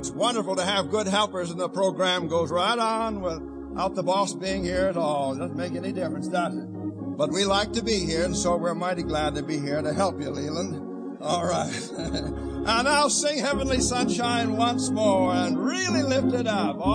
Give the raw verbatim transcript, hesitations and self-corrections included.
it's wonderful to have good helpers, and the program goes right on without the boss being here at all. It doesn't make any difference, does it? But we like to be here, and so we're mighty glad to be here to help you, Leland. All right. And now sing Heavenly Sunshine once more and really lift it up.